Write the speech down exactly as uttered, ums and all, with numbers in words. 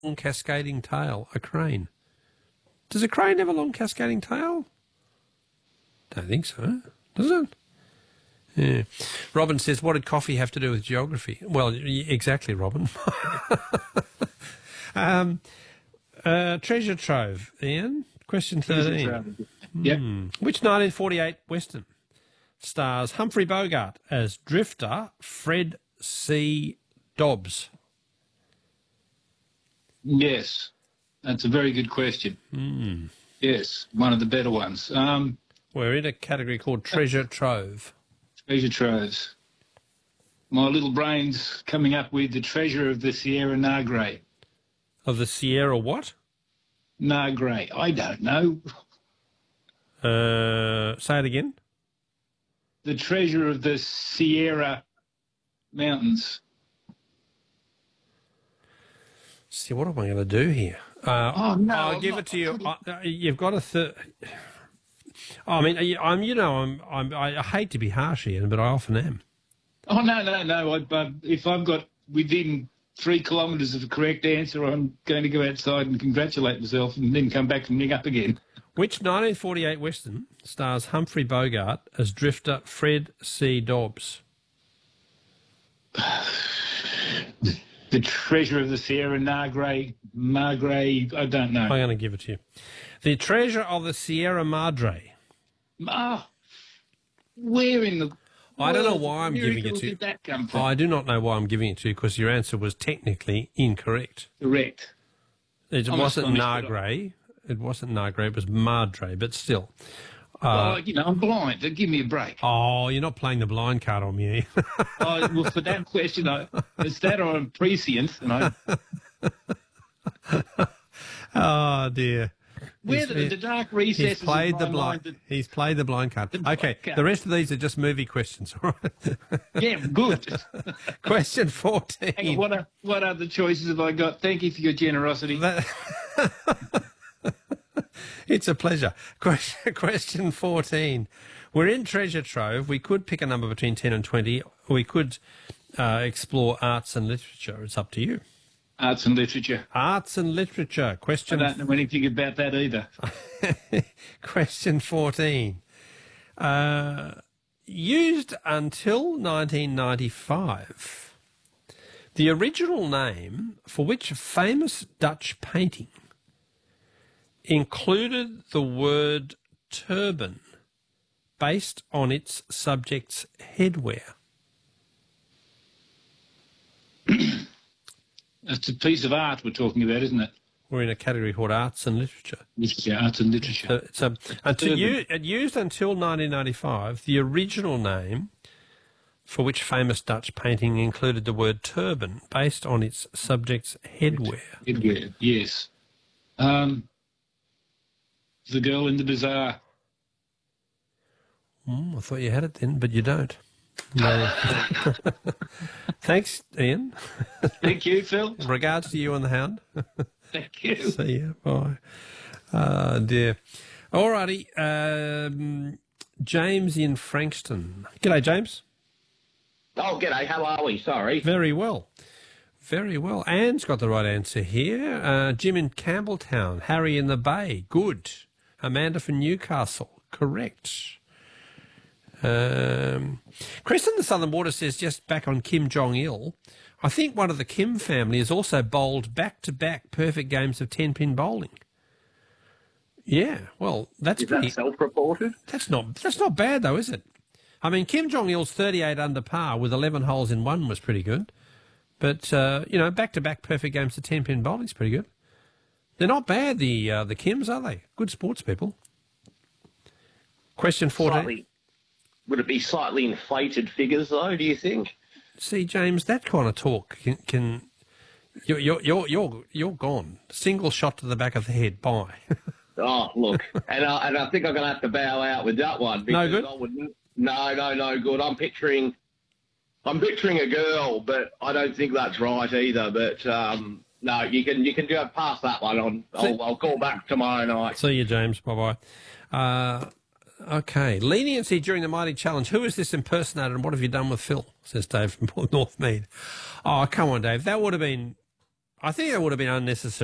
long cascading tail? A crane. Does a crane have a long cascading tail? Don't think so. Does it? Yeah. Robin says, what did coffee have to do with geography? Well, exactly, Robin. um, uh, treasure trove, Ian. Question thirteen. Yep. Hmm. Which nineteen forty-eight Western stars Humphrey Bogart as drifter Fred C. Dobbs? Yes, that's a very good question. Hmm. Yes, one of the better ones. Um, We're in a category called treasure trove. treasure troves. My little brain's coming up with the treasure of the Sierra Madre. Of the Sierra what? Madre. I don't know. Uh, say it again. The treasure of the Sierra Mountains. See, what am I going to do here? Uh, Oh, no, I'll I'm give not- it to you. Uh, you've got a third. I mean, you- I'm. You know, I'm. I'm. I hate to be harsh, Ian, but I often am. Oh, no, no, no. I, uh, if I've got within three kilometres of the correct answer, I'm going to go outside and congratulate myself and then come back and ring up again. Which nineteen forty-eight Western stars Humphrey Bogart as drifter Fred C. Dobbs? The treasure of the Sierra Madre, Madre, I don't know. I'm going to give it to you. The treasure of the Sierra Madre. Ah, where in the I don't know world why I'm miracle giving it to you. did that come from? I do not know why I'm giving it to you because your answer was technically incorrect. Correct. It I'm wasn't astonished, but Nagre. It wasn't Nagre. It was Madre, but still. oh, you know, I'm blind. Give me a break. Oh, you're not playing the blind card on me. Oh, well, for that question, I, it's that or I'm prescient. And I, Oh dear. where He's- the, the dark recesses He's played of the my blind. mind He's played the blind card. blind Okay, card. the rest of these are just movie questions. All right. that- yeah, good. Question Hang on, fourteen. what, are, what other choices have I got? Thank you for your generosity. That- It's a pleasure. Question, question fourteen. We're in Treasure Trove. We could pick a number between ten and twenty. We could uh, explore arts and literature. It's up to you. Arts and literature. Arts and literature. I Question don't know anything about that either. Question fourteen. Uh, used until nineteen ninety-five, the original name for which famous Dutch painting included the word turban based on its subject's headwear. It's a piece of art we're talking about, isn't it? We're in a category called arts and literature. Literature, arts and literature. So, it's a, until Turban. you, it used until nineteen ninety-five, the original name for which famous Dutch painting included the word turban based on its subject's headwear. Headwear, yes. Um, the girl in the bazaar. Mm, I thought you had it then, but you don't. No. Thanks, Ian. Thank you, Phil. Regards to you and the hound. Thank you. See ya. Bye. Oh, dear. All righty. Um, James in Frankston. G'day, James. Oh, g'day. How are we? Sorry. Very well. Very well. Anne's got the right answer here. Uh, Jim in Campbelltown. Harry in the Bay. Good. Amanda from Newcastle. Correct. Um, Chris in the Southern Water says, just back on Kim Jong-il, I think one of the Kim family has also bowled back-to-back perfect games of ten-pin bowling. Yeah, well, that's Is pretty... that self-reported? That's not that's not bad, though, is it? I mean, Kim Jong-il's thirty-eight under par with eleven holes in one was pretty good. But, uh, you know, back-to-back perfect games of ten-pin bowling's pretty good. They're not bad, the uh, the Kims, are they? Good sports people. Question fourteen. Slightly, would it be slightly inflated figures, though, do you think? See, James, that kind of talk can... can you're, you're, you're, you're, you're gone. Single shot to the back of the head. Bye. Oh, look, and, I, and I think I'm going to have to bow out with that one. No because good? I wouldn't, no, no, no good. I'm picturing... I'm picturing a girl, but I don't think that's right either. But um, no, you can you can go past that one on. I'll, I'll call back tomorrow night. See you, James. Bye bye. Uh, okay. Leniency during the Mighty Challenge. Who is this impersonator and what have you done with Phil? Says Dave from Northmead. Oh, come on, Dave. That would have been. I think it would have been unnecessary.